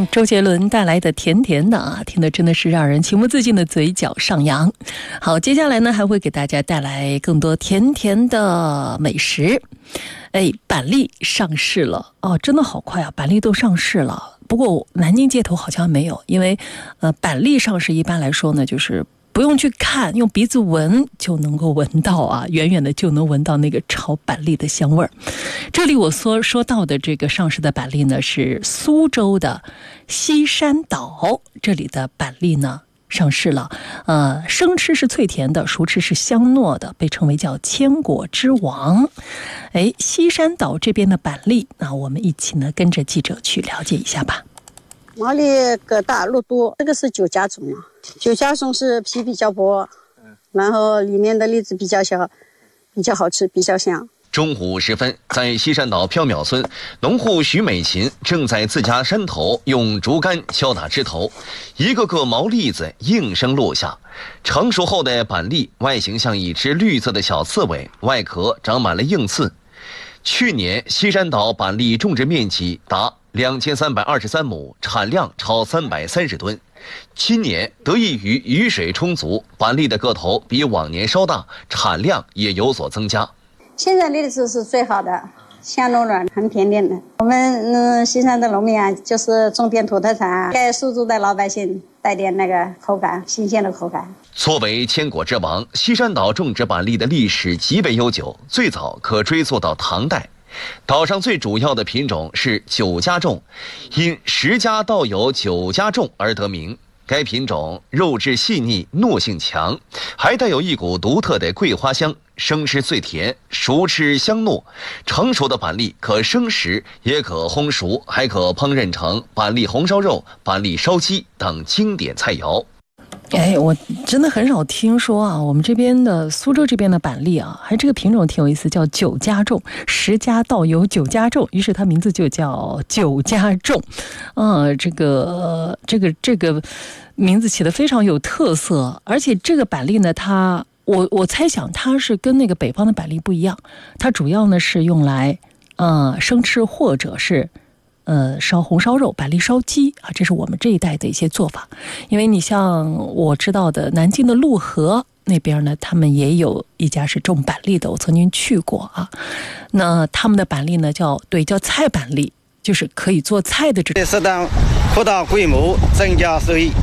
周杰伦带来的甜甜的啊，听的真的是让人情不自禁的嘴角上扬。好，接下来呢还会给大家带来更多甜甜的美食。板栗上市了哦，真的好快啊，板栗都上市了。不过南京街头好像没有，因为板栗上市一般来说呢，就是不用去看，用鼻子闻就能够闻到啊，远远的就能闻到那个炒板栗的香味儿。这里我说到的这个上市的板栗呢，是苏州的西山岛，这里的板栗呢上市了。生吃是脆甜的，熟吃是香糯的，被称为叫千果之王。西山岛这边的板栗，那我们一起呢跟着记者去了解一下吧。 毛栗个大肉多，这个是酒家种啊。酒家种是皮比较薄，然后里面的栗子比较小，比较好吃，比较香。 中午时分，在西山岛缥缈村，农户徐美琴正在自家山头用竹竿敲打枝头，一个个毛栗子应声落下。成熟后的板栗外形像一只绿色的小刺猬，外壳长满了硬刺。去年西山岛板栗种植面积达2323亩，产量超330吨。今年得益于雨水充足，板栗的个头比往年稍大，产量也有所增加。 现在栗子是最好的，香糯软，很甜甜的。我们西山的农民啊，就是种点土特产，给苏州的老百姓带点那个口感，新鲜的口感。 作为千果之王，西山岛种植板栗的历史极为悠久，最早可追溯到唐代。岛上最主要的品种是酒家种，因10家稻有酒家种而得名。该品种肉质细腻，糯性强，还带有一股独特的桂花香，生吃最甜，熟吃香糯。成熟的板栗可生食，也可烘熟，还可烹饪成板栗红烧肉、板栗烧鸡等经典菜肴。 我真的很少听说啊，我们这边的苏州这边的板栗啊，还这个品种挺有意思，叫酒家种，10家稻有酒家种，于是它名字就叫酒家种。这个名字起得非常有特色，而且这个板栗呢，我猜想它是跟那个北方的板栗不一样，它主要呢是用来生吃或者是烧红烧肉、板栗烧鸡啊，这是我们这一代的一些做法。因为你像我知道的南京的陆河那边呢，他们也有一家是种板栗的，我曾经去过啊。那他们的板栗呢叫菜板栗，就是可以做菜的这种。 适当扩大规模，增加收益。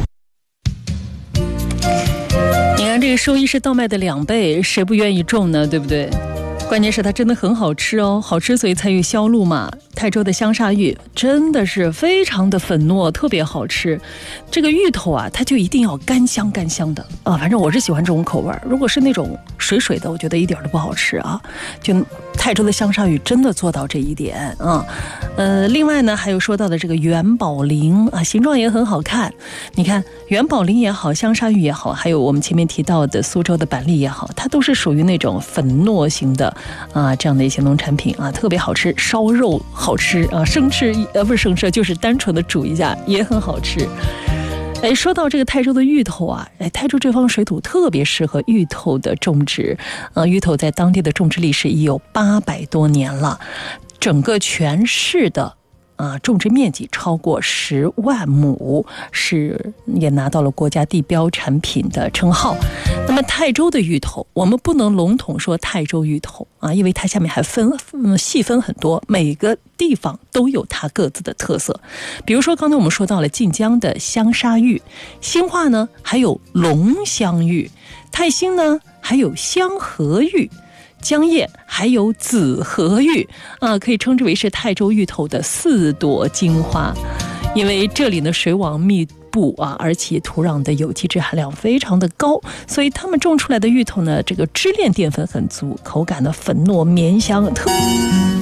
你看这个收益是稻麦的2倍，谁不愿意种呢？对不对？关键是它真的很好吃哦，好吃所以才有销路嘛。泰州的香砂芋真的是非常的粉糯，特别好吃。这个芋头啊，它就一定要干香的啊，反正我是喜欢这种口味。如果是那种水水的，我觉得一点都不好吃啊。就泰州的香砂芋真的做到这一点啊。另外呢，还有说到的这个元宝菱啊，形状也很好看。你看元宝菱也好，香砂芋也好，还有我们前面提到的苏州的板栗也好，它都是属于那种粉糯型的这样的一些农产品啊，特别好吃。烧肉好吃啊，生吃不是生吃，就是单纯的煮一下也很好吃。说到这个泰州的芋头啊，泰州这方水土特别适合芋头的种植。芋头在当地的种植历史已有800多年了，整个全市的种植面积超过10万亩，也拿到了国家地标产品的称号。那么泰州的芋头，我们不能笼统说泰州芋头啊，因为它下面还细分很多，每个地方都有它各自的特色。比如说刚才我们说到了晋江的香砂芋，兴化呢还有龙香芋，泰兴呢还有香河芋，江堰还有紫河芋可以称之为是泰州芋头的4朵金花。因为这里呢水网密布而且土壤的有机质含量非常的高，所以他们种出来的芋头呢，这个支链淀粉很足，口感的粉糯绵香，特别